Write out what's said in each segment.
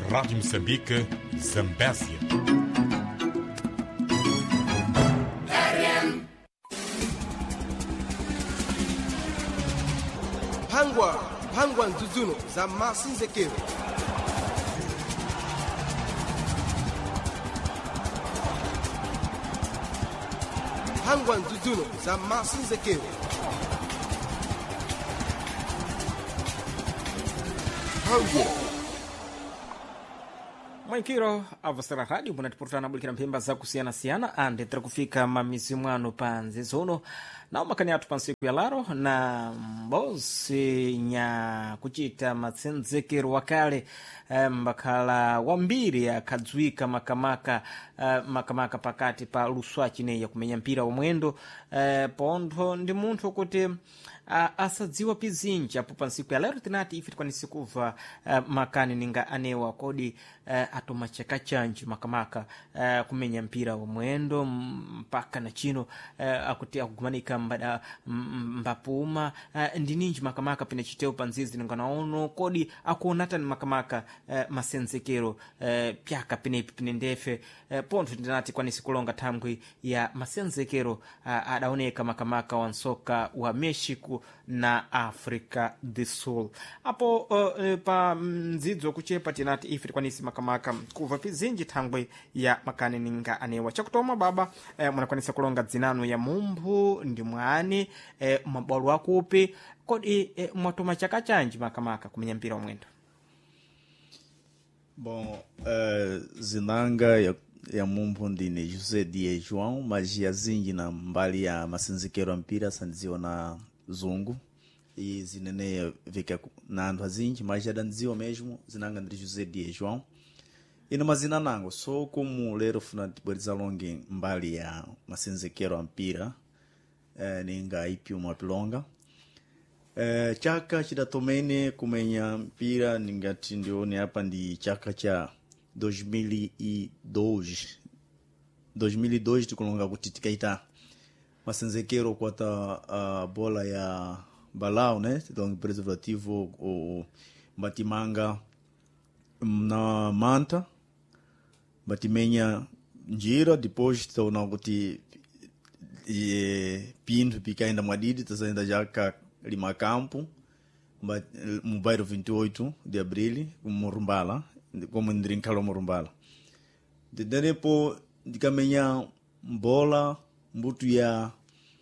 Rádio Moçambique, Zambésia. Phangwa Nzuzuno za Masinzekero. Phangwa Nzuzuno za Masinzekero. Mwankiro avasara rádio munatiportana bulikira mpemba za kusiyana-siyana ande tira kufika mamizi mwanu panzi zono na umakani atu pansiku ya laro na mbozi nya kuchita matsenzekero wakale mbakhala wambiri akadzwika makamaka pakati pa luswa chineya kumenya mpira wamwendo pontho ndi munthu kuti asadziwa pizinji apo pansiku ya lero tinati ife tikwanise kuva makani ninga anewa kodi atomacheka chanji makamaka kumenya mpira wamwendo mpaka na chino akuti akugumanika mbapuma ndi ninji makamaka pina chiteo panzizi ninganaono kodi akuonatani makamaka masenzekero pyaka pinepi pinendefe pontho tinati kwanise kulonga thangwi ya masenzekero adaoneka makamaka wa nsoka wa Mexico na Africa do Sul apo pa mzidzo kuchepa tinati ife tikwanisi makamaka kuva pizinji thangwi ya makani ninga anewa chakutoma baba munakwanisa kulonga dzinano ya mumphu ndi mwani mabolo akupi kodi mwatoma chaka chanji makamaka kumenya mpira wamwendo. Bom, zinanga ya mumphu ndine José Dias João, mas yazinji na mbali ya masenzekero mpira sandziwa na zungu e zinene vika na anthu azinji mas adandziwa mesmo zinanga ndi José Dias João ino mazina nango so como lero funa tibweriza longe mbali ya masenzekero mpira ninga ipi umapilonga chaka chidatomene kumenya mpira ningati ndione hapa ndi chaka cha 2002 tikulonga kuti tikaita masenzekero kwata bola ya balau, né? Então, preservativo o batimanga na manta batimenya njira depois tona kuti pinto picainda madidi tasainda jaka lima campo mu bairro 28 de abril Morumbala como ndrinkalo Morumbala depois dikamenya bola mbutu ya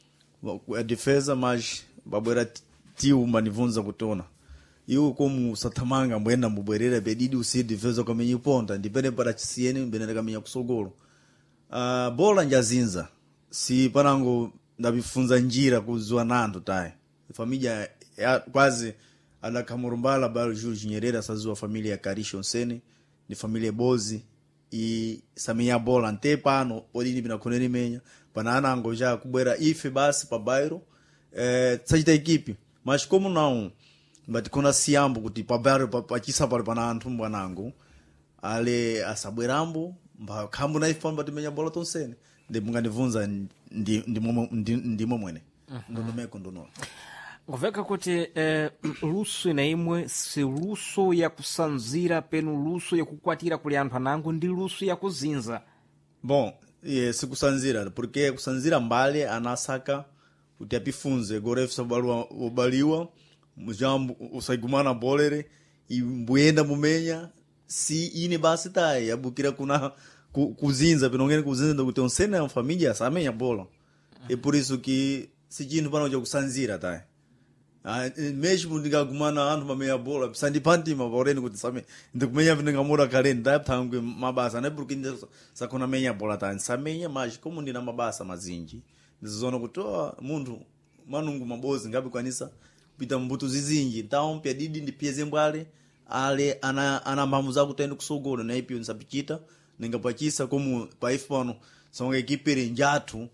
defesa mas babwera tiu manivunza kutona iwo como satamanga mwenda mubwerera bedidi usi defesa kamenya ponta ndipene para chisiene mbene kamenya kusogolo bola njazinza si panango ndabifunza njira kuzwa nando tayi familia quase ana Kamurumbala balo Jules Nyerere sazua familia ya Karisho Nsene ni familia Bozi e samenya bola ntepano podini bina koneni menya panana ngoja kubwera ife basi pa bairro tsajita equipe mas como não batikona siambo kuti pa bairro pa chisapalo pana anthu mbwanango ale asabwerambo mba khambo na ife batimenya bola tonsene ndi munganivunza ndimo mwene ndonomeko ndono Goveka kuti luso ina imwe si luso ya kusanzira penu luso ya kukwatira kuli anthu anango ndi luso ya kuzinza. Bom, si kusanzira porque kusanzira mbale anasaka kuti apifunze agora ifisa ubaliwa mujambo usaigumana bolere imbuyenda mumenya si ine basi tayi yabukira kuna kuzinza penongene kuzinza kuti onsene ya família samenya bola e por isso que si chinthu pano cha kusanzira tayi mesmo ndikagumana anthu mamenya bola sandipantima paureni kuti same ndikumenya ndingamura kaleni ndapthangwe mabasa ne porque sakona menya bola tani samenya mas como ndina mabasa mazinji ndizona kuti munthu manungu mabozi ngapi kwanisa pita mbuto zizinji então pia didi ndipiyeze mbwale ale ana mbamu za kutenda kusogolo na ipi nsapichita ningapachisa como paifu pano songa equipe njatu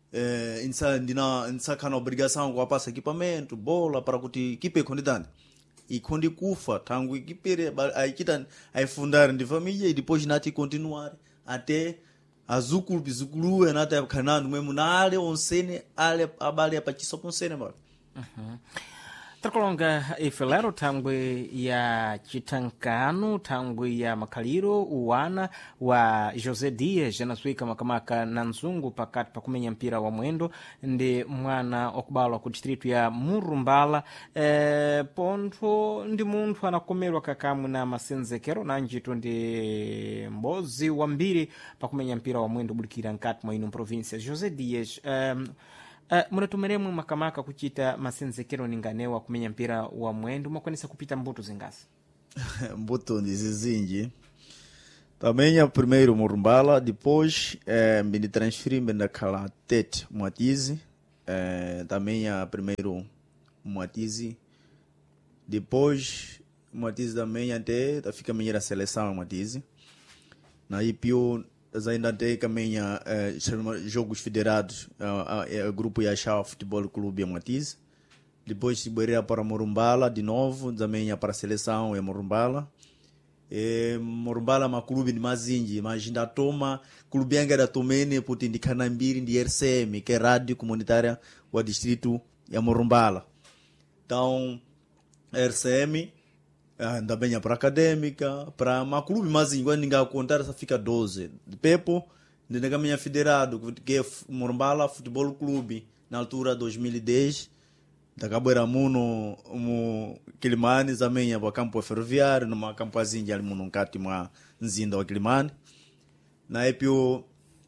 insa kana obrigação kwa passa equipamento bola para kuti equipe ikonditani ikondi kufa tangu equipe aikita aifundar ndi família e depois nati continuar até azukulu bizukulu enata kanando mwemu na ale onsene ale abale apachisa ponsene mara takulonga ife lero thangwe ya chitankano thangwe ya makhaliro uwana wa José Dias anaswika makamaka na nzungu pakati pakumenya mpira wa mwendo ndi mwana okubalwa ku distritu ya Murumbala. Pontho ndi munthu anakomerwa kakamwe na masenzekero na njito ndi mbozi wambiri pakumenya mpira wa mwendo bulikira nkati mwa ino província. José Dias, munatumeremu makamaka kuchita masenzekero ninganewa kumenya mpira wa mwendo mwakwanisa kupita mbuto zingasi? Mbuto ndizizinji tamenya primeiro Murumbala, depois me transferi me nakhala Tete Mwatizi, tamenya primeiro Mwatizi, depois Mwatizi tamenya até tafika menhera seleção Mwatizi na IPO ainda tem caminha jogos federados, grupo Yachau Futebol Clube Mwatizi. Depois se boiria para Murumbala de novo, também para a seleção é Murumbala. Murumbala é uma clube de Mazinji, mas ainda toma clube ainda da Tomene por indicar na Mbiri de RCM, que é rádio comunitária do distrito é Murumbala. Então RCM ainda bem para acadêmica, para uma clube mais igual ninguém contar só fica 12. De Pepo, de caminha federado, que é Murumbala Futebol Clube, na altura 2010, da Cabo era muno Quilimani, também para campo ferroviário, numa campazinha de almuno cati uma nzinda wa Quilimani. Na EPO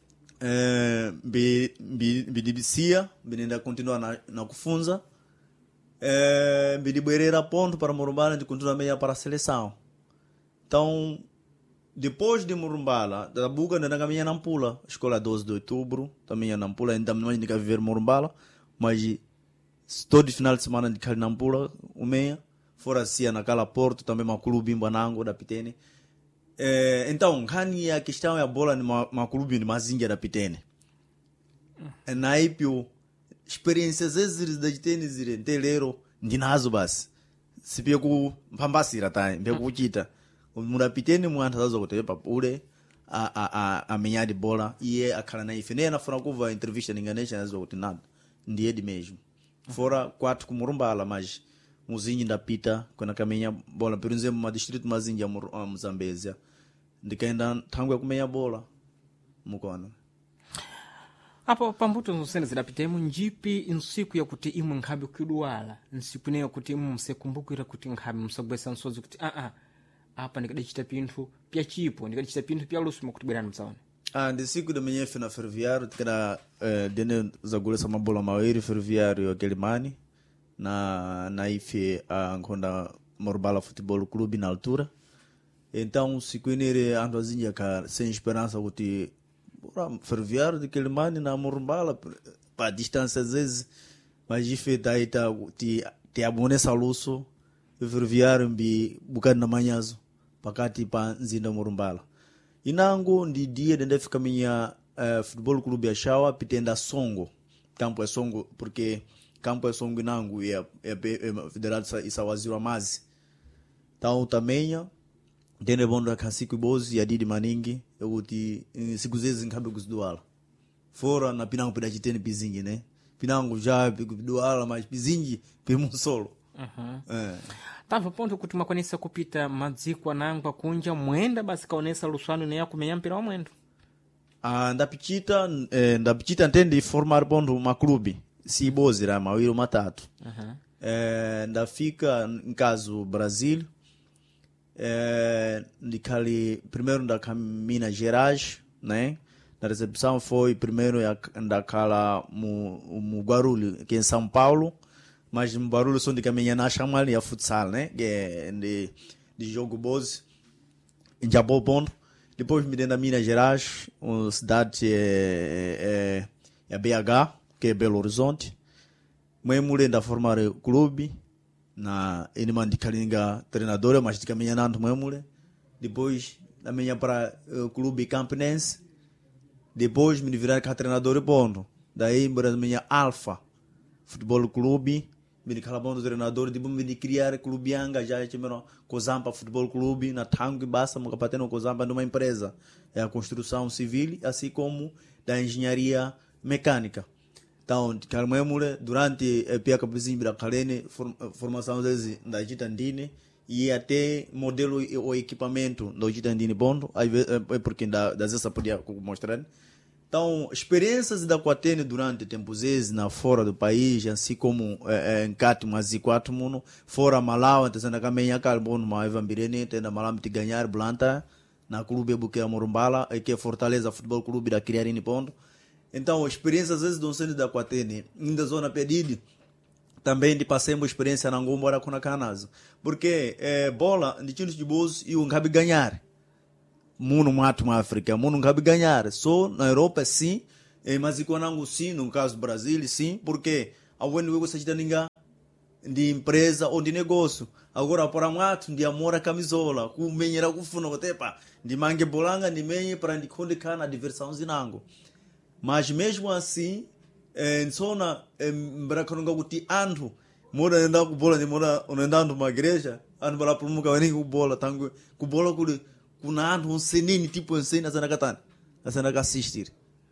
bidibicia, ainda continua na Kufunza. Bidibueira ponto para Murumbala de continuar meia para a seleção. Então, depois de Murumbala, da Buga ainda caminha na Nampula, escola 12 de outubro, também é Nampula, ainda não ainda viver Murumbala, mas todo final de semana de Nampula, o meia, fora assim naquela Porto, também uma clube em Banango da Pitene. Então, a questão é a bola numa clube de Mazinga da Pitene. Na IPO experiências vezes da tênis telero ndinazo basi sipia ku pambasira tai mbe kuchita murapiteni muanthu azokutepa papule a menyadi bola iye akhala na ife nena fora kuva entrevista ninganisha azokuti nada ndiye di mesmo fora 4 ku Murumbala mas muzinyi ndapita kuna kamenya bola perunze mu distrito mazinji ya Muzambezia ndikaenda tangu ya kumenya bola mukona. Apo pambuto nzosene zidapitemu njipi insiku ya kuti imwe nkhabi kudwala nsiku neyo kuti imwe msekumbukira kuti nkhabi msogwesa nsozi kuti apa ndikadachita pinthu pya chipo ndikadachita pinthu pya lusu makutibwerani msaone. Ndi siku da menyefe na ferroviário tikada dene zagulesa mabola mawiri ferroviário ya Quilimani na ife nkonda Murumbala Futebol Clube na altura. Então siku inere ando azinha ka sem esperança kuti ferroviário de Quilimani na Murumbala para distância às vezes mas ife taita te abonesa luso ferroviário mbi bukani na manyazo pakati pa nzinda Murumbala inango ndi dia dende fika minha Futebol Clube ya Shawa pitenda Songo campo é Songo porque campo é Songo inango é federado isawazirwa mazi então também dene bondo kasiku bozi ya didi maningi yokuti siku zezi nkhabe kuziduala fora na pinango pidachiteni pizingi ne pinango já kuduala mas pizingi pimusolo. Tava ponto kuti makwanisa kupita madziko anangwa kunja mwenda basi kaonesa luswano ne yakumenya mpira wa mwendo. Ndapichita ntende formar ponto maklubi si bozi ra mawiro matatu. Ndafika nkazo Brazil. Ndikali primeiro Minas Gerais, né? Na recepção foi primeiro ndakala mu Guarulhos, que é em São Paulo, mas no Guarulhos só de caminhar na chamada ya futsal, né? Que é de jogo bose em Jaboponto. Depois me dei na Minas Gerais, a cidade é BH, que é Belo Horizonte. Mas mulher da formar clube na iniman de Kalinga treinadora, mas de caminhar na mulher. Depois na minha para o clube Campinense. Depois me virar com treinador ponto. Daí para minha Alfa Futebol Clube, me calabando treinador, depois me criar clube anga já chamaram Cozampa Futebol Clube na tango basta mo capateno Cozampa numa empresa é a construção civil, assim como da engenharia mecânica. Então, calmemule durante pia capizimbira kalene formação vezes da jita ndine e até modelo o equipamento da jita ndine bondo, é porque da essa podia mostrar. Então, experiências da Quatene durante tempos vezes na fora do país, assim como em Cati, mas e quatro mundo, fora Malau, então na caminha carbono, mas Ivan Birene, tendo Malau te ganhar Blanta na clube Buqueira Morumbala, que é Fortaleza Futebol Clube da Criarini Pondo. Então, experiências às vezes do centro da Quatene, ainda zona pedida, também de passemos experiência na Ngombora com a Canazo. Porque bola, de tiros de bolso, e um cabe ganhar. Mundo mato na África, mundo cabe ganhar. Só na Europa, sim, mas e quando sim, no caso do Brasil, sim, porque a Wendo eu gosto de ninguém de empresa ou de negócio. Agora, para mato, de amor a camisola, com menhera com funo, de mangue bolanga, de menhe para de conde cana, diversão zinango. Mas mesmo assim, em zona, braconga guti ando, mora andando com bola, de mora andando uma igreja, ando para promover o com bola, tango com bola com ando um senini tipo ensina sana katana, sana assistir.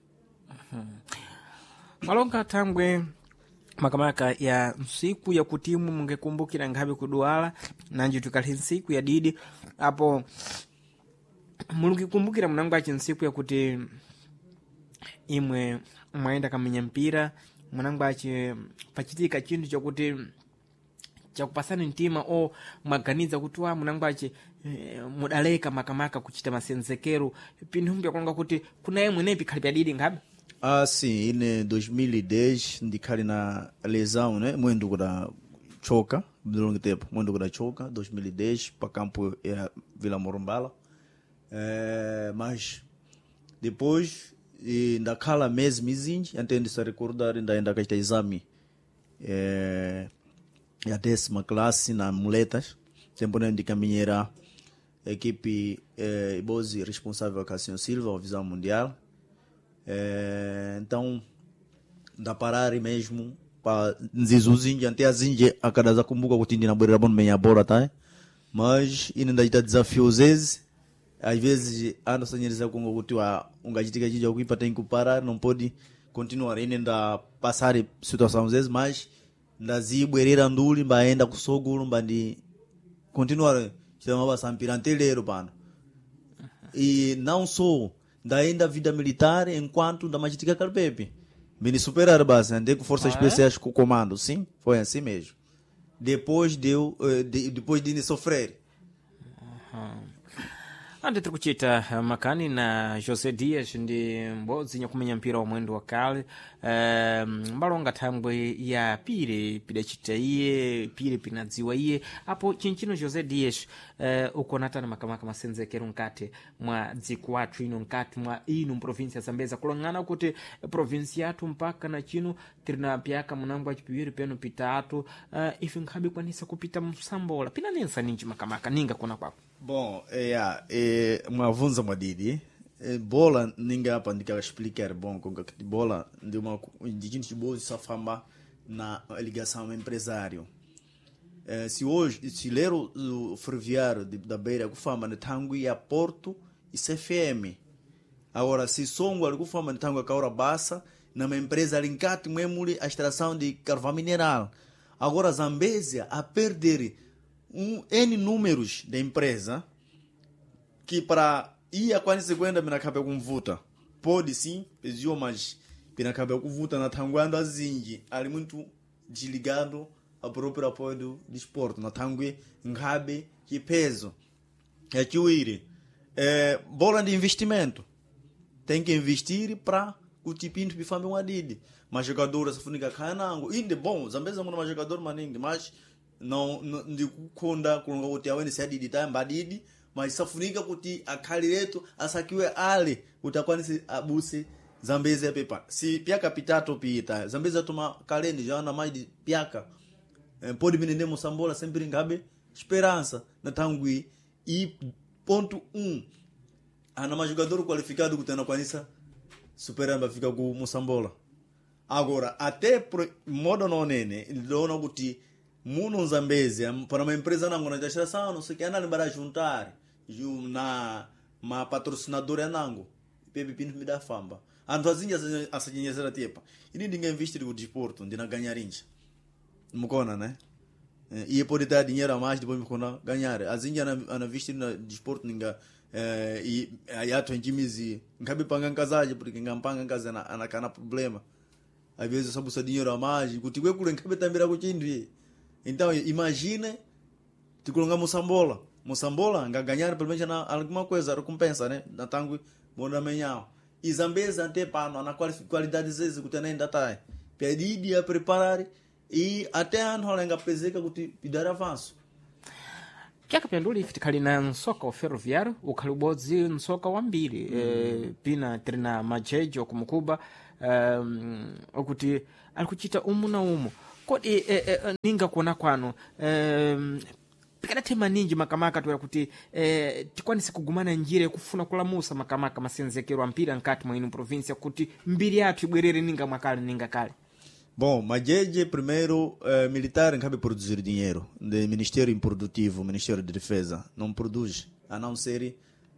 Malonga tangwe makamaka ya siku ya kutimu mungekumbukira ngabe kuduala nanji tukali siku ya didi hapo mulukikumbukira mnangwachi siku ya kuti imwe mwaenda kamenya mpira mwanangwachi pachitika chintu chakuti chakupasana mtima o mwaganiza kutwa mwanangwachi mudaleka makamaka kuchita masenzekero pindu kwanga kuti kuna yemwe nepi khali didi ngabe. Sim, em 2010 ndikali na lesão, né? Mwendo kuda choka, durante tempo, mwendo kuda choka, 2010 para campo Vila Morumbala. Mas depois ainda cala mizinji, entende se recordar ainda que exame a 10ª classe na muletas, tempo de caminheira equipe Ibozi responsável com a Senhor Silva, a visão mundial. Então da parar mesmo para nzizuzinji até azinje akadaza kumbuka kutindi na bora bom menya bora tá, mas ainda está desafio às vezes ando sonhando com o teu ungajitika jija o que tem que parar, não pode continuar ainda passar situação às vezes, mas ndazi bwerera nduli baenda kusogolo mbandi continuar chama basampiranteleiro pano e não só da vida militar enquanto da magistratura Carpepe. Me superar base, andei com forças especiais com o comando, sim, foi assim mesmo. Depois de sofrer. Ande tukuchita makani na José Dias ndi mbodzi nyakumenya mpira wa mwendo wa kale mbalonga thambwe ya pire pidachita iye pire pinadziwa iye apo chinchino José Dias ukonatana makamaka masenzekero nkati mwa dziko wathu ino nkati mwa ino provinsia ya Zambeza kulongana kuti provinsia yathu mpaka na chino tirina pyaka munangwa chipiri peno pitatu ife nkhabe kwanisa kupita msambola pina nensa ninji makamaka ninga kona kwako. Bom, mwavunza mwadidi bola ninga hapa ndika explicar bom com que bola de uma de gente boa safamba na ligação empresário. Se ler o ferroviário da beira que fama na Tangui a Porto e CFM. Agora se songo que fama na Tangui a Caura Bassa na uma empresa linkate memuli a extração de carvão mineral. Agora Zambésia a perder N números da empresa que para ir a 40 mina cabe com vuta pode sim pediu mas mina cabe com vuta na tanguando azingi ali muito desligado a próprio apoio do desporto na tangui ngabe que peso é que o ir bola de investimento tem que investir para o tipinho de família adide mas jogadores funika canango inde bom Zambeza mona jogador maningi mas não de konda kulonga kuti awene se adidi tá mbadidi mas safunika kuti akhaliretu asakiwe ale utakwanise abuse Zambeza pepa si piaka pitato pita Zambeza toma kalende jana mais de piaka pode menende Mosambola sempre ngabe esperança na Tangui e ponto 1 ana mais jogador qualificado kutana kwanisa superando fica com Mosambola agora até modo não nene ndona kuti muno Zambezia para uma empresa nango na extração não sei que ana para juntar na ma patrocinadora nango pepe pinto me dá famba Andu azinji asajinyezera tepa. Ini ninguém investir no desporto, ndina ganhar incha. Mukona, né? E pode dar dinheiro a mais depois me ganhar. Azinji ana investir no desporto ninga e ayato njimizi nkabe panga nkazaje porque ngampanga nkaza anakana problema. Às vezes só busca dinheiro a mais, kutigwe kule nkabe tambira kuchindwi. Então imagine tikulonga Moçambola ganhar pelo menos na alguma coisa recompensa, né? Na tango bona menhao. E Zambesa até pano na qualidade zeze kutana ainda tá. Pedi a preparar e até ano holenga peseka kuti pidara avanço. Kyakapyanduli iftikali na nsoka wa ferroviário ukhali ubodzi nsoka wambiri pina trina majejo kumukuba okuti alikuchita umu na umu kodi ninga kuona kwano pikadathema ninji makamaka tuya kuti tikwanise kugumana njira yakufuna kulamusa makamaka masenzekero ampira nkati mwa inu província kuti mbiri yathu ibwerere ninga mwakale ninga kale. Bom, Majeje primeiro militar cabe produzir dinheiro, do Ministério Improdutivo, Ministério de Defesa, não produz, a não ser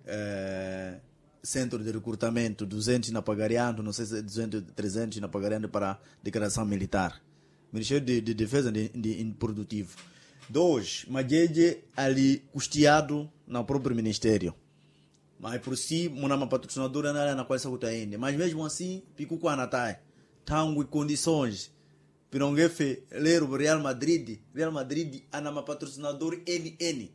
centro de recrutamento, 200 na pagariando, não sei se 200, 300 na pagariando para declaração militar. Ministério de Defesa de improdutivo. 2, Majeje ali custeado no próprio Ministério. Mas por si, uma patrocinadora na qual está ainda. Mas mesmo assim, pico com a Natai. Tango e condições. Pirongefe, ler o Real Madrid ana uma patrocinador NN.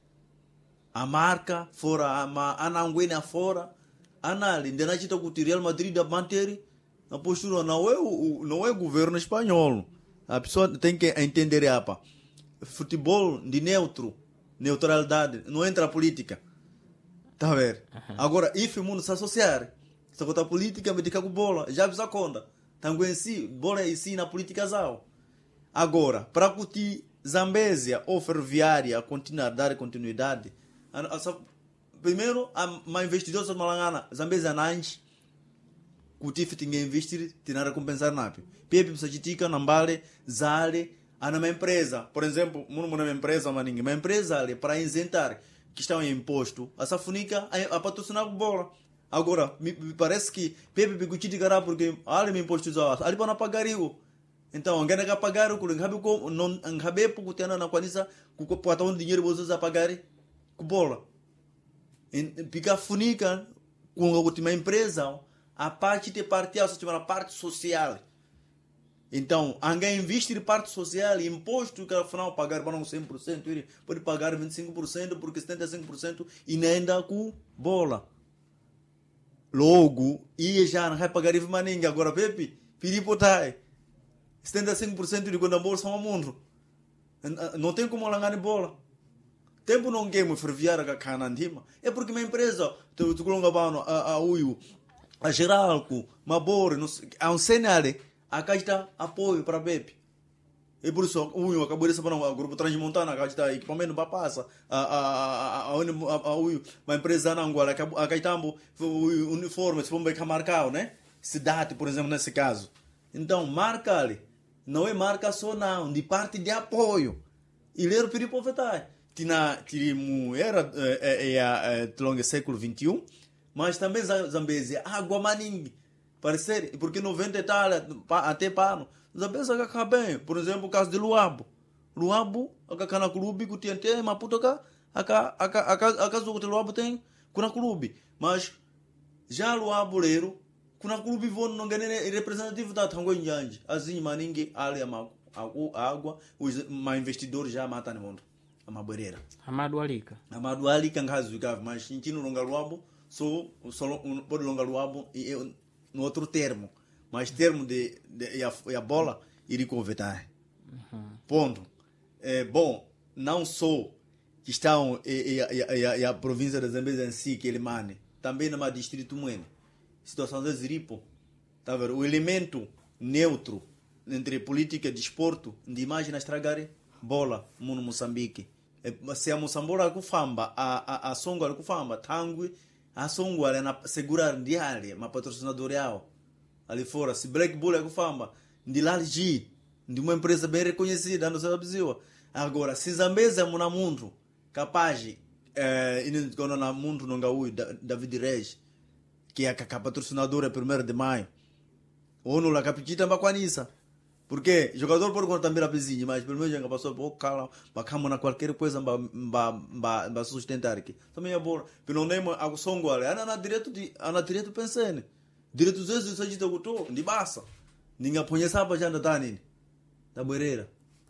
A marca fora, a Ananguena fora, anali, ndena chita kuti Real Madrid a manter na postura não é o governo espanhol. A pessoa tem que entender apa. Futebol de neutralidade, não entra a política. Tá vendo? Agora, if o mundo se associar, se a política me dica com bola, já precisa conta. Tanto em si, bola em si na política zao. Agora, para que Zambésia ou ferroviária continuar a dar continuidade, primeiro, a investidora de Malangana, Zambésia Nanj, que o TIF tinha investir, tinha recompensar na Pepe precisa de Nambale, Zale, uma empresa, por exemplo, uma empresa, uma empresa ali para isentar que estão em imposto, a Safunica a patrocinar com bola. Agora, me parece que Pepe Picuti de Gará, porque ali me imposto ali para não pagar eu. Então, alguém vai pagar o que não cabe porque tem na quanisa que pode ter dinheiro vocês a pagar com bola. Pica Funica com a última empresa, a parte de partilha, a parte social. Então, alguém investe em parte social, imposto que afinal pagar para não 100%, ele pode pagar 25%, porque 75% e ainda com bola. Logo, e já não vai pagar isso mais ninguém. Agora, Pepe, piripotai, 75% de quando a bolsa é um mundo. Não tem como langar de bola. Tempo não game ferroviária que canandima. É porque uma empresa, tu colongabano, a Uyu, a Geralco, Mabore, há um cenário. Acá está apoio para Pepe. E por isso, o acabou de saber o grupo Transmontana, acá está equipamento para passar. Uma empresa na Angola, acá está o uniforme, se for bem marcado, né? Cidade, por exemplo, nesse caso. Então, marca ali. Não é marca só, não, de parte de apoio. E ler o perigo para era longo século XXI, mas também Zambésia, água maningue. Parecer, porque 90 e tal, até pano. Zambésia acaba bem. Por exemplo, o caso de Luabo. Luabo, acá na clube, que tem até Maputo, acá do Luabo tem na clube. Mas, já Luabo leiro, na clube não ganha representativo da Tango em Janji. Assim, mas ninguém ali a água, os investidores já matam no mundo. A maboreira. Amado Alika, em caso de mas Chintino longa Luabo, só pode longa Luabo e no outro termo, mas termo de a bola iria converter. Ponto. Bom, não só que estão a província de Zambésia em si que ele mane, também no distrito Muene. Situação de Ziripo, tá vendo? O elemento neutro entre política e desporto, de imagem estragar bola no Moçambique. Se a Moçambola que famba, a Songo que famba, tangue a Songo é na segurar diária, uma patrocinadora ali fora. Se Black Bull é que famba, de Lalgi, de uma empresa bem reconhecida, não sabe dizer. Agora, se Zambésia é no mundo capaz, no mundo não gaúcho, David Reis, que é a patrocinadora 1º de maio. ONU lá capita mbakwanisa. Porque jogador pode contar também a pezinha, mas pelo menos já passou por cala, bacamo na qualquer coisa ba sustentar aqui. Também é bom, pelo nem a songo ali, ana direto pensando. Direto vezes isso já gostou, de bassa. Ninguém põe saba já na nini. Da boeira.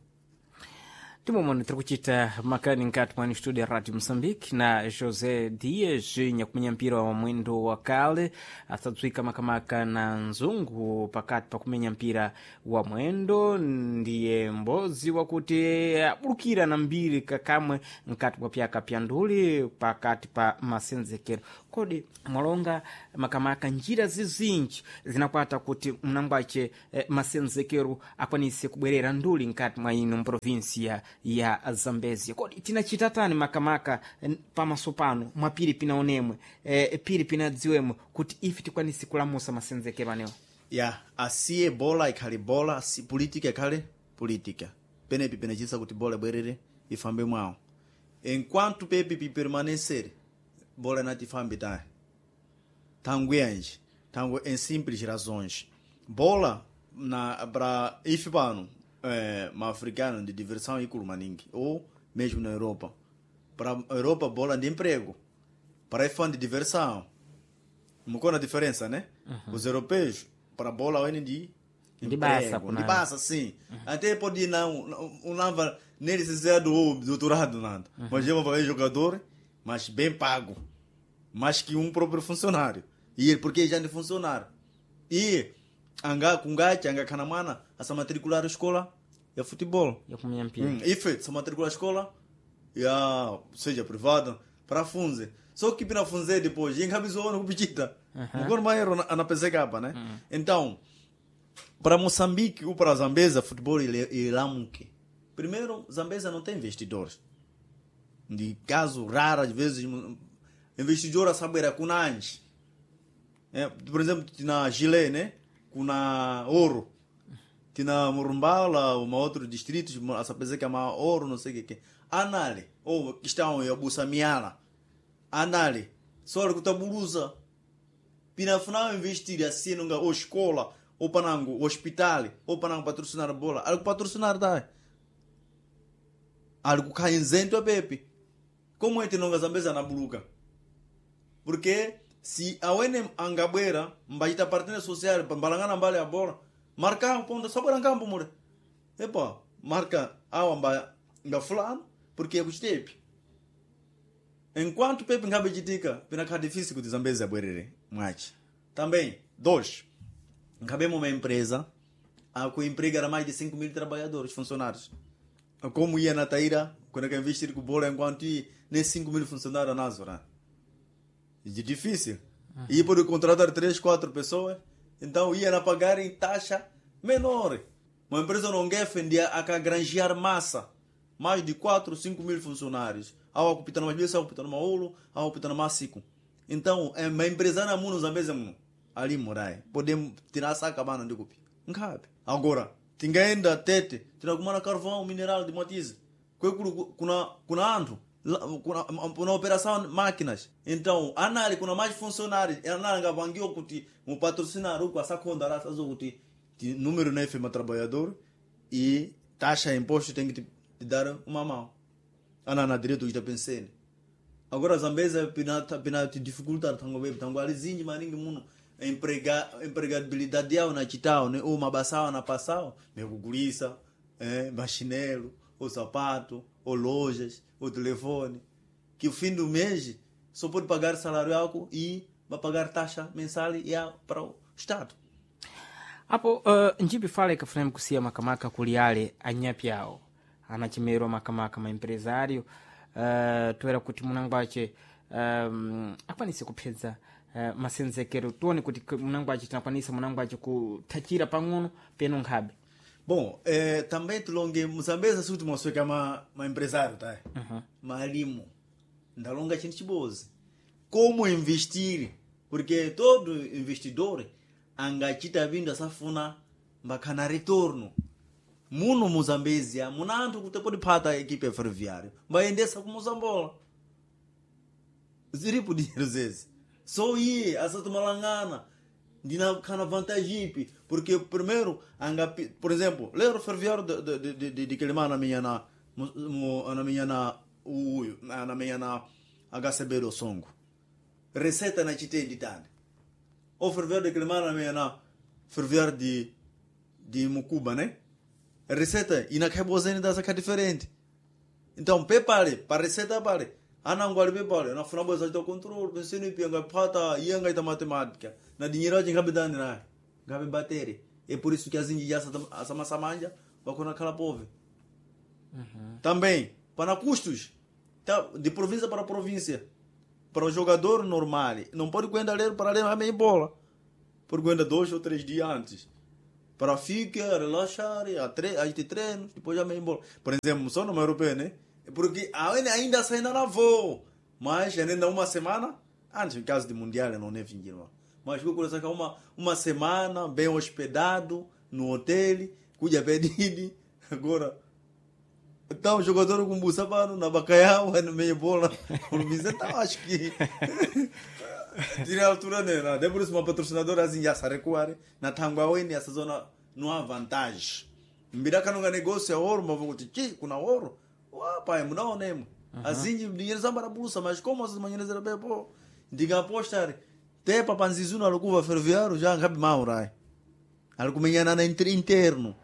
Timomoni tikuchita makani nkati mwa studio ya Radio Mozambique na José Dias nyakumenya mpira wa mwendo wa kale atatuika makamaka na nzungu pakati pa kumenya mpira wa mwendo ndiye mbozi wakuti abulukira na mbiri kakamwe nkati mwa pyaka pyanduli pakati pa masenzekero kodi mwalonga makamaka njira zizinji zinakwata kuti mnangwache masenzekero akwanise kubwerera nduli nkati mwa ino mprovinsia ya Zambezia. Kodi tinachita tani makamaka pamaso pano mwapiri pinaonemwe piri pinadziwemwe kuti ifi tikwanisi kulamusa masenzekero anewa. Ya, asiye bola ikhali bola, si politika ikhali politika. Penepi penachisa kuti bola bwerere ifambe mwao. Enquanto pepi permanecer, bola nati fambe tai. Tangu yanji, tangu em simples razões. Bola na para ifi pano ma africano de diversão e maningi ou mesmo na Europa. Para a Europa bola de emprego. Para fã de diversão. Mukona a diferença, né? Os europeus para bola hoje de emprego, de bassa sim. Até pode não neles ser do doutorado nada. Mas eu vou ver jogador, mas bem pago. Mais que próprio funcionário. E porque já é funcionário. E anga kungacha anga kanamana asa matricular a escola ya futebol ya kumenya mpira ife sa matricular a escola ya seja privada para funze só que pina funze depois ingabizona kupitita ngor maero anapezeka hapa né então para Moçambique ou para Zambesa futebol ele lamuke primeiro Zambesa não tem investidores de caso raro às vezes investidor a saber kunanji por exemplo na Chile né kuna ouro tina Murumbala uma outro distrito asa pensa que é uma ouro não sei o que anale ou questão ya busamiana anale só que taburuza pina final investir assim nunca ou escola ou panango hospital ou panango patrocinar bola algo patrocinar dá algo cai isento a pepe como é que não Zambesa na buluca porque se a UNM angabera mbaita partner social pambalangana mbale a bola marca ponta só para campo more epa marca a mba fulano porque é gostei enquanto pepe ngabe jitika pina ka difícil que Zambesa bwerere mwachi também dois ngabemos uma empresa a que emprega mais de 5.000 trabalhadores funcionários como ia na Taira quando que investir com bola enquanto nem 5.000 funcionários na zona é difícil. E pode contratar 3, 4 pessoas. Então ia pagar em taxa menor. Uma empresa não quer defender a granjear massa. Mais de 4, 5.000 funcionários. Ao ocupar mais vezes, ao ocupar uma ouro, ao ocupar mais 5. Então, uma empresa na mão nos mesmo ali morai. Podemos tirar essa cabana de cupi. Não cabe. Agora, tem ainda tete, tem como carvão mineral de matiz. Kuna ando. Kuna operação máquinas então anali kuna mais funcionários anali ngabangiwa kuti mu patrocinar com essa conta lá fazer kuti número na firma trabalhador e taxa imposto tem que te dar uma mão ana direito está pensando agora Zambesa pina te dificultar tango bebe tango alizinji maningi muno empregabilidade yao na chitao né ou mabasao na passao me kugulisa machinelo ou sapato ou lojas o telefone, que o fim do mês só pode pagar salário alto e vai pagar taxa mensal para o Estado. Hapo njibi fale kafuna kusia makamaka kuliale anyapyao anachimero makamaka maempresario tuera kuti munangwache akwanise kupedza masenzekero tuone kuti munangwache tinakwanisa munangwache kutachira pang'ono peno nkhabe. Bom, também tulonge Mozambesa se último foi uma empresário, tá? Malimo. Ndalonga chinti chibozi. Como investir? Porque todo investidor angachita vinda safuna mbakana retorno. Muno Mozambesia, munanto kutepodi pata equipe ferroviária. Mbaendesa ku Mozambola. Ziripo dinheiro zeze. só iye asatumalangana ndina kana vantagem ipi porque primeiro anga por exemplo lero ferroviário de Quelimane na minha na HCB do Songo receita na chite de tane o ferroviário de Quelimane na minha na ferroviário de Mucuba, né? Receita inakebozeni da saka diferente. Então pepale para receita pale anangwali pepale na funa boza de controle pensando pianga pata yanga da matemática na dinheiro de ngabidani na ngabe batere é por isso que as índias essa samanja vão naquela povo. Também para custos de província para província para o jogador normal não pode cuidar ler para ler a meia bola por cuidar 2 ou 3 dias antes para ficar relaxar a gente treino depois já meia bola por exemplo só no europeu, né? Porque ainda sai na voo mas ainda uma semana antes em caso de mundial não é fingir mas eu quero sacar uma semana bem hospedado no hotel cuja pedido agora então o jogador com busapano na bacaiau no meio bola o Vicente acho que tira a altura né depois uma patrocinadora assim já se recuar na Tanguaweni essa zona não há vantagem mbiraka no negócio é ouro mas vou te kuna ouro pai mudou nemo assim dinheiro só para bolsa mas como essas manhãs era bem pô diga apostar te papanzizu na luva ferroviário já cabe mal rai algo manhã na interno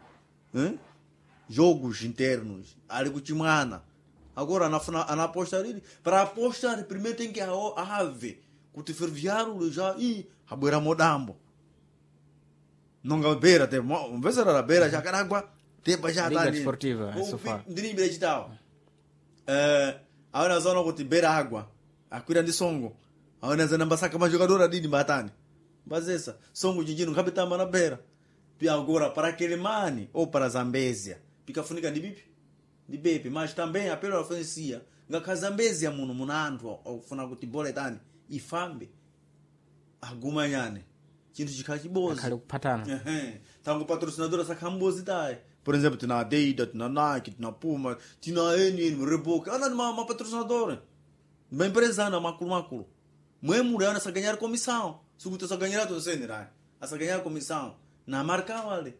jogos internos algo timana agora na apostar para apostar primeiro tem que ave o ferroviário já a beira modambo não beira tem vez era a beira já caragua tem para já Liga Desportiva o drible digital na zona que beira água a cuida de Songo na zona basaka mais jogador ali de batani mas essa Songo de não cabe tamba na beira pia agora para Quelimane ou para Zambésia pica funika de bipe mas também apelo a Francia ngaka Zambésia munandu au funa kuti boletani ifambe aguma yani chintu chikachibozi akali kupatana tangu patrocinadora sakambozi tai por exemplo tina Adidas tina Nike tina Puma tina NN Reebok ana uma patrocinadora uma empresa na macro mwemu reana sa ganhar comissão suguto sa ganhar to senera asa ganhar comissão na marca wale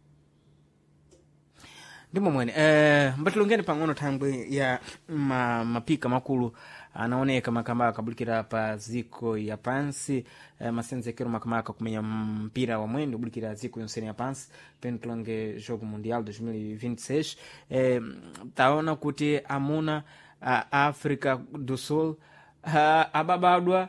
ndimo mwene mbatilongeni pang'ono thangwe ya mapika makulu anaoneka makamaka kabulikira pa ziko ya pansi masenzekero makamaka kumenya mpira wa mwendo bulikira ziko yonsene ya pansi pentlonge jogo mundial 2026 taona kuti amuna Africa do Sul ababadwa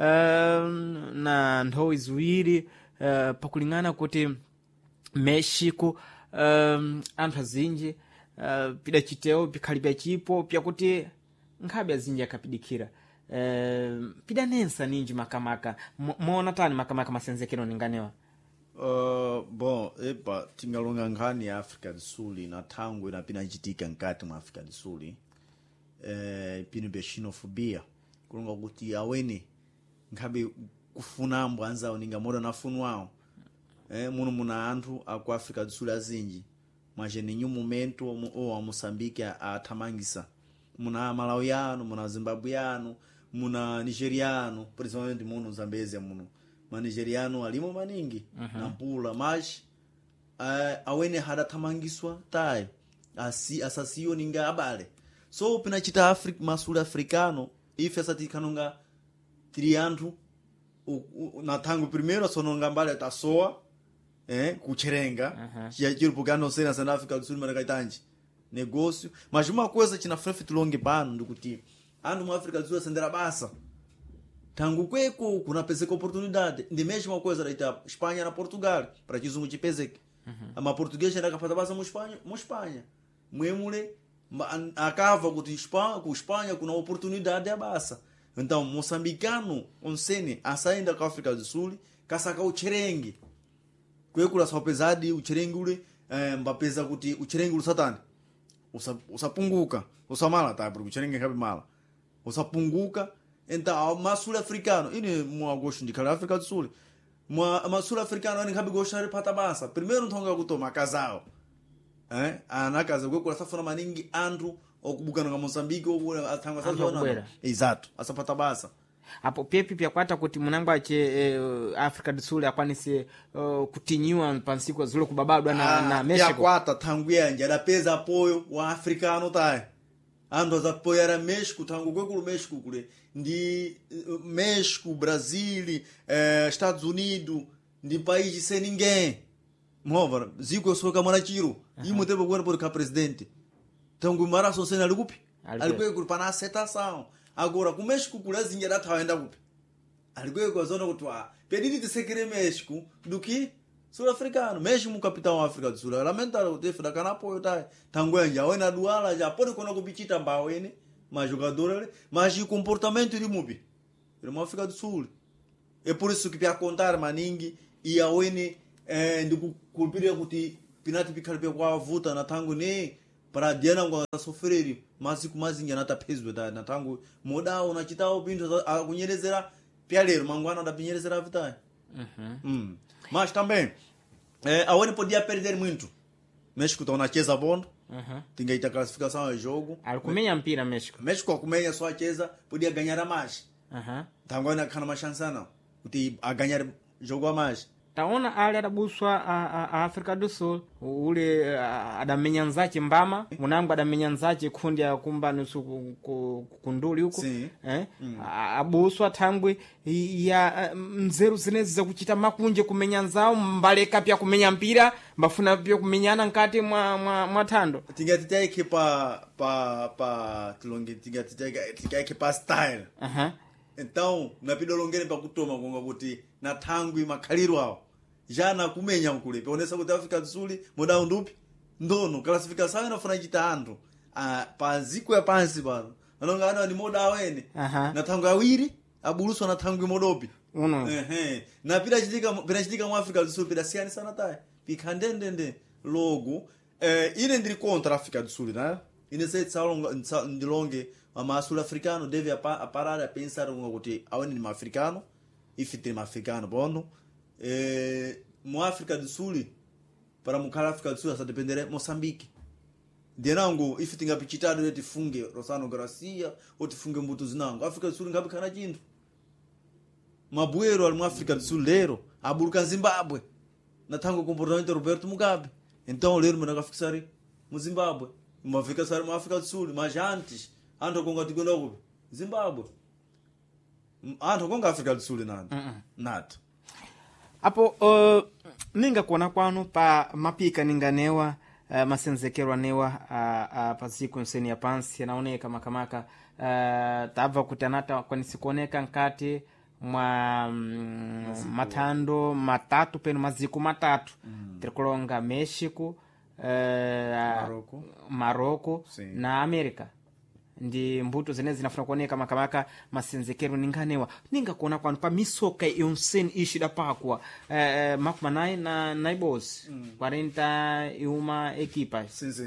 na nthawi ziwiri pakulingana kuti Mexico anthu azinji pidachiteo pikhalibya chipo pyakuti nkhabe azinji akapidikira pidanensa ninji makamaka mona tani makamaka masenzekero ninganewa bom epa tingalonga nkhani ya Africa do Sul na thangwe na pinachitika nkati mwa Africa do Sul pino bya xenofobia kulonga kuti awene nkhabe kufunambo anzawo ningamora nafunwawo muno muna anthu aku Africa do Sul azinji mwaje nenhum momento ou a Moçambique athamangisa muna malawiano muna zimbabweano muna nigeriano principalmente muno Zambésia muno manigeriano alimo maningi nampula mas awene hadathamangiswa tai asasiyo ninga abale so pinachita Africa masuli africano ife asatikanonga trianthu na tango primeiro sononga mbale tasoa kucherenga chiro pugano sena sana África do Sul maracaitanji negócio mas uma coisa que na frente longe pano ndikuti ando mu África do Sul asendera basa tangu kweko kuna pezeka oportunidade ndi mesma coisa da Espanha na Portugal para kizungu chipezeke ama português era kapata basa mu Espanha mwemule akava kuti Espanha kuna oportunidade ya basa então moçambicano onsene asaenda com a África do Sul kasaka ucherenge kwekula sapezadi ucherenge ule mbapeza kuti ucherenge ule satani usapunguka usamala tá porque ucherenge kabe mala usapunguka então masula africano ine mwa gosto ndikhala África do Sul masula africano ani kabe gosto pata basa primeiro ntonga kutoma casal ana casa kwekula safuna maningi andru okubukana nga Moçambique ou athanga sazona exato asapata basa apo pepi pyakwata kuti munangwa che Africa do Sul akwanise kutinyiwa pansiku zile kubabadwa na Mexico pyakwata thangu yanje adapeza apoyo wa africano tayi ando azapoyera Mexico thangu kwekulu Mexico kule ndi Mexico, Brazil, Estados Unidos ndi país sem ninguém mova ziko soka mwana chiro imutebe kuona por presidente thangu maraso sena alikupi alikuwa pana acetação agora ku Mexico kule zinja dataenda kupi alikuwa kwa zona kutwa pedidi tisekere Mexico duki sul-africano Mexico capital wa África do Sul lamenta o defenda canapo yotai thangu yanja wena duala já pode kona kubichita mbao ene mas jogador mas o comportamento de mubi ele África do Sul é por isso que pia contar maningi e a wene ndiku kulpiria kuti pinati pikalipia kwa vuta na tangu ne para diana ngwa sofreri masiku mazinga nata pezwe da na tangu moda unachitao pinto akunyerezera pia lero mangwana da pinyerezera vitai mas também a wene podia perder muito México tá unacheza bondo tingaita classificação é jogo alikumenya mpira México akumenya só acheza podia ganhar mais tangu na kana mashansana kuti a ganhar jogo a mais taona ali adabuswa a Africa do Sul ule adamenya nzache mbama munangu adamenya nzache kundi ya kumba nusu kunduli huko abuswa thangwe ya mzeru zinezi za kuchita makunje kumenya nzao mbaleka pia kumenya mpira mbafuna pia kumenyana nkati mwa thando tingatiteke pa tilonge tingatiteke pa style então napido longere pa kutoma konga kuti na thangwi makhaliro awo jana kumenya mkule peonesa kuti Africa do Sul moda undupi ndono classificação inafuna chita anthu pa ziko ya pansi pano anongana ni moda awene na thangwi awiri abuluswa na thangwi modopi na pirachitika mu Africa do Sul pirasiyani sana tayi pikhandendende logo ine ndiri contra Africa do Sul né ine sei ndilonge ama sul-africano deve parar a pensar kuti awene ni maafricano ifite maafricano bono mu África do Sul para mukhala África do Sul asa dependere Moçambique denango ifite ngapichitado yeti funge Rosano Garcia oti funge mbuto zinango África do Sul ngapi kana chintu mabuero al mu África do Sul lero abuluka Zimbabwe na tango comportamento Roberto Mugabe então lero mnanga fixari mu Zimbabwe mafika sari mu África do Sul mas antes ando konga tikwenda ku Zimbabwe ando konga África do Sul nada apo ninga kuona kwanu pa mapika ninganewa masenzekero anewa pa siku nseni ya pansi yanaoneka makamaka tava kutanata kwanisikuoneka nkati mwa matando matatu penu maziku matatu trikulonga Mexico Maroko na Amerika ndi mbuto zene zinafuna kuoneka makamaka masenzekero ninganewa ninga kuona kwanu pa misoka yonseni ishida pakwa makumanai na naibos 41 ekipa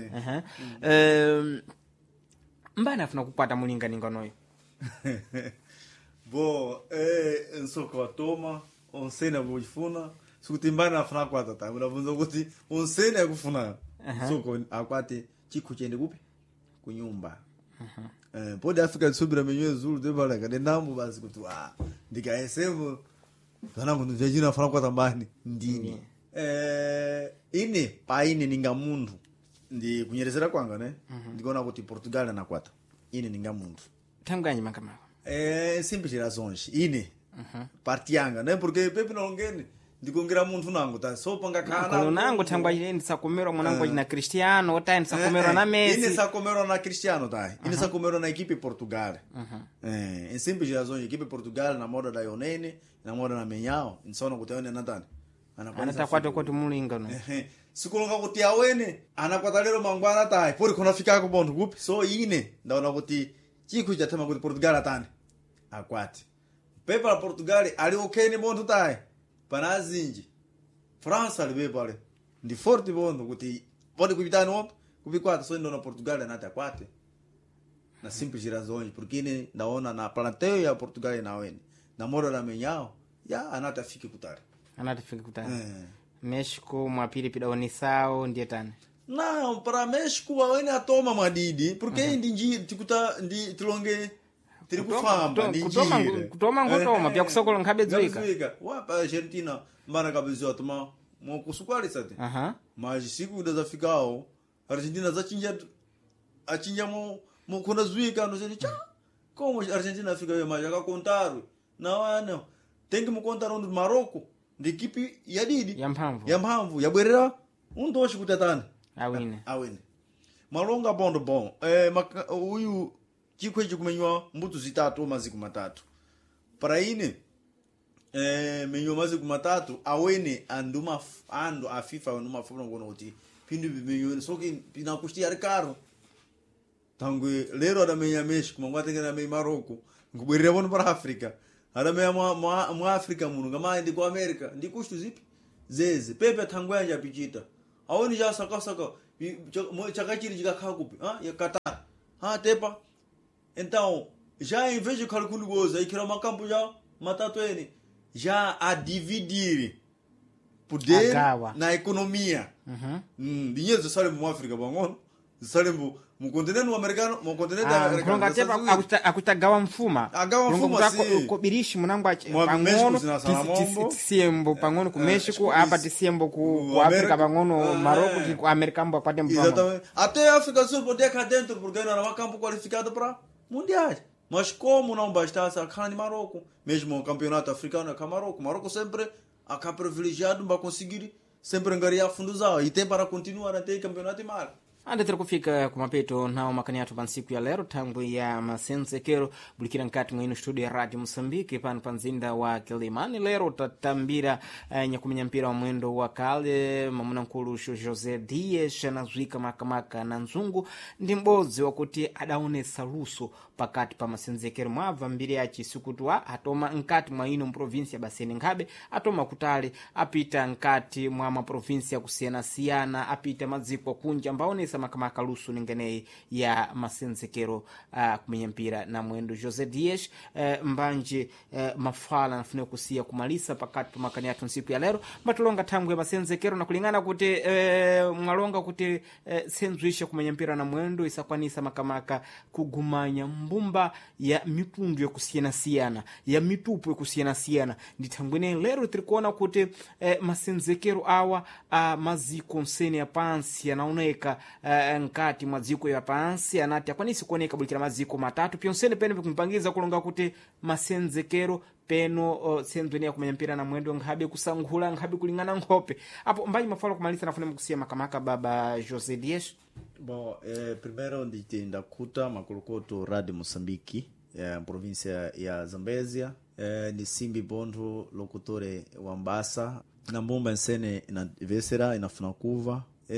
mbani afuna kupata mulinga ninganoyo bo nsoko watoma onseni akufuna sikuti mbani afuna kwata ta unavunza kuti onseni akufuna soko akwate chikho chende kupi kunyumba pode África do Sul menyo zulu debala kade nambo basi kuti ndikaesemo vanangu ndijina fana kwa tambani ndini ine paine ninga mundu ndi kunyerezera kwanga ne ndikona kuti Portugal anakwata ine ninga mundu tanganyi makamaka simples razões ine parti yanga ne porque pepe nongene ndikongera mundu nangu ta so panga kana nangu thangwa ile ndisakomero mwanangu na Cristiano ota ndisakomero na Messi ine sakomero na Cristiano ta ine sakomero na equipe Portugal em simples razões equipe Portugal na moda da Yonene na moda na Menyao insona kutayone natani anatakwata kuti mulinga no sikulonga kuti awene anakwata lero mangwana ta pori kona fika ko bondo kupi so ine ndaona kuti chikho chatema kuti Portugal atani akwati pepa Portugal ali okay ni bondo ta panazinji France alibe pale ndi forte bondo kuti pode kupitana opo kupikwata so ndona Portugal anata kwate na simples razões porque ine ndaona na plantel ya Portugal na wene na moda la Menyao ya anata fike kutari México mwapili pidaonisao ndiye tani não para México awene atoma madidi porque ndi tikuta ndi tilonge tiri kufamba ni njira kutoma ngotoma vya kusokola nkhabe dzwika wapa Argentina mbana kabizwa tuma mokusukwali sate mas siku dazafikao Argentina achinja mo kuna zwika no sei como Argentina fica yo mas akakontaru na wana tengi mu kontaro ndo Maroko ndi equipe ya didi ya mphamvu yabwerera undoshi kutatana awine malonga bondo bon uyu chikwechi kumenywa mbutu zitatu maziku matatu para ine menywa maziku matatu awene ando a FIFA numa funa ngono kuti pindu bimenywa soki pinakushti ari karo tangwe lero adamenya meshi kumangwatengera me Maroko ngubwerera bono para Africa adamenya mu Africa muno ngama ndi ku America ndi kushtu zipi zeze pepe tangwe anja pichita awoni ja saka chakachiri chikakhala kupi ya Qatar tepa então já em vez de calculo goza e criar uma campo já matatu ene já a dividir poder na economia dinheiro sale mu África bangono sale mu continente americano mu continente americano tepa akutagawa mfuma kubirishi munangwa pangono tisembo pangono ku Mexico apa tisembo ku África bangono Maroko ku americano apate mfuma até África Sul poder cá dentro porque era uma campo qualificado para mundiais. Mas como não bastasse a carne de Maroko, mesmo o campeonato africano é Maroko sempre acaba privilegiado para conseguir sempre angariar fundos e tem para continuar até o campeonato de mar. ande tiri kufika kumapeto nawo makani athu pa ntsiku ya lero thangwi ya masenzekero bulikira nkati mwino studio ya Radio Mozambique pano pa mzinda wa Kilimani. Lero tatambira nyakumenya mpira wa mwendo wa kale mamuna nkulu José Dias anazwika makamaka na nzungu ndi m'bodzi wakuti adaonesa luso pakati pa masenzekero mwabva mbiri yaci sikutua atoma nkati mwa ino mprovinsi ya Baseni Nkhabe atoma kutali apita nkati mwa maprovinsi ya kusiyana-siyana apita madziko kunja ambaonesa makamaka luso ningenei ya masenzekero kumenya mpira na mwendo. José Dias mbanje mafala nafune kusiya kumalisa pakati pa makani athu nsiku ya lero matulonga thangwi ya masenzekero na kulingana kuti mwalonga kuti senzuisha kumenya mpira na mwendo isakwanisa makamaka kugumanya mbumba ya mitundu ya kusiyana-siyana ya mitupu ya kusiyana-siyana ndi thangwene lero tirikuona kuti masenzekero awa maziko nsene ya pansi yanaoneka nkati mwa dziko ya pansi anati akwanisi kuoneka bulikira maziko matatu pyonsene pene kumpangiza kulonga kuti masenzekero peno senzweni ya kumenya mpira na mwendo Nkhabe kusanghula Nkhabe kulingana nkhope apo mbanyi mafala kumalisa nafuna mkusiya makamaka baba José Dias. Bom, primeiro nditenda kuta makulukoto Radio Moçambique província ya Zambésia ni Simbi Bondo locutore wa Mbasa na mbumba nsene na vesera inafuna kuva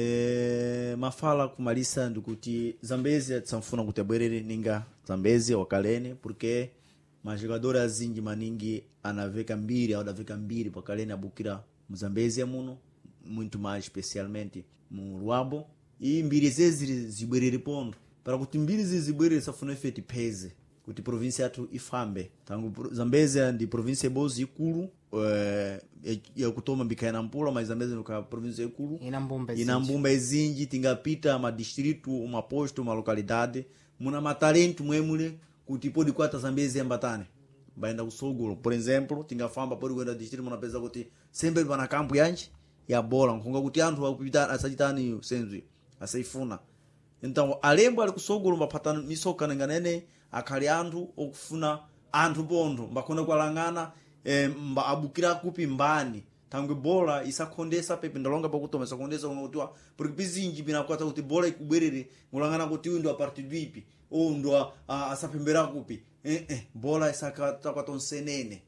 mafala kumalisa ndikuti Zambésia tsamfuna kuti abwerere ninga Zambésia wakalene porque majogadora azinji maningi anaveka mbiri au daveka mbiri pakalene abukira Zambésia muno muito mais especialmente mu Luabo e mbiri zezi zibwerere pondo para kuti mbiri zibwerere safuna efeito pese kuti província yathu ifambe tangu Zambésia ndi província bozi ikulu ya kutoma mbikaina mpula mas Zambésia no província ikulu ina mbumba ezinji tingapita ma distrito uma posto uma localidade muna matalento mwemule kuti pode kwata Zambésia ambatane baenda kusogolo por exemplo tingafamba pode kwenda distrito muna pesa kuti sempre bana campo yanji ya bola nkunga kuti anthu akupita asachitani senzo asaifuna então alembo ali kusogolo mbapatana misoka nganene akhali anthu okufuna anthu pondo mbakona kwalangana mba abukira kupi mbani tangwe bola isakhondesa pepe ndalonga pakutoma isakhondesa kunotwa porque bizinji binakwata kuti bola ikubwerere ngulangana kuti uyu ndo a partir dwipi ou ndo asapembera kupi bola isakata kwatonsenene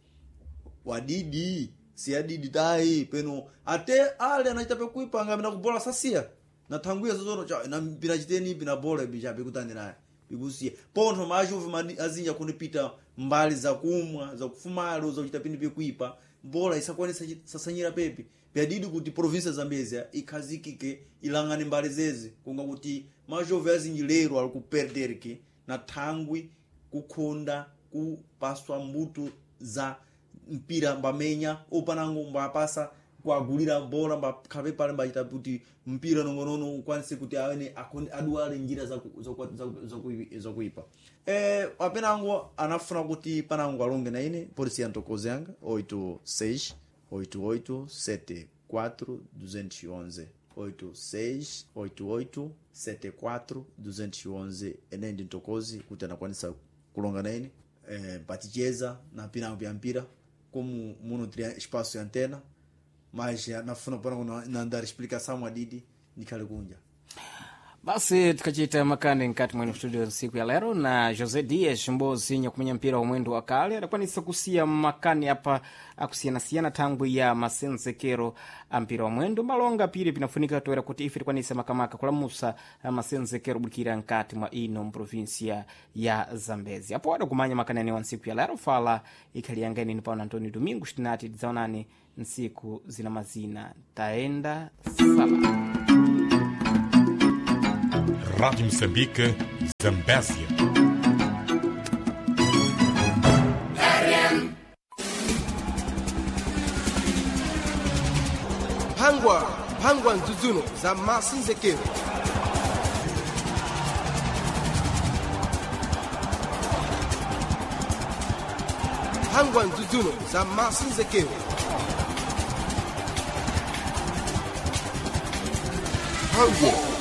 wadidi si adidi dai peno ate ale anaita pekuipanga mina kubola sasia na tanguya zozono na binachiteni bina bola bijabe kutanira bigusie ponto majuve azinja kunipita mbali za kumwa za kufumalo za kuchitapindi pekuipa bola isakwanisa sasanyira pepe byadidi kuti province Zambésia ikazikike ilangane mbali zeze kunga kuti majuve azinji lero ali kuperderke na thangwi kukhonda kupaswa mbuto za mpira mbamenya opanango mbapasa kuagulira bola mbakhabe pale mbachita kuti mpira nongonono ukwanise kuti awene aduwale njira za kuipa. Apenango anafuna kuti panango alonge na ine polisi ya ntokozi yanga 86 88 74 211 86 88 74 211 enendi ntokozi kuti anakwanisa kulonga na ine paticheza na pinango ya mpira como muno tria espaço antena mas nafuna pana na ndar explicação adidi nikale kunja. Basi tukachita makani nkati mwenu studio siku ya lero na Jose Dias mbozi nyakumenya mpira wa mwendo wa kale adakwanisa kusia makani hapa akusiana tangu ya masenzekero mpira wa mwendo malonga pili pinafunika toera kuti ife tukwanisa makamaka kulamusa masenzekero bukira nkati mwa ino provinsia ya Zambezi. Hapo wada kumanya makani anewa nsiku ya lero fala ikaliangani ni pauna Antoni Domingo shtinati dizaonani nsiku zina mazina taenda sala. Rádio Moçambique, Zambésia. Phangwa Nzuzuno za Masinzekero. Phangwa Nzuzuno za Masinzekero. Phangwa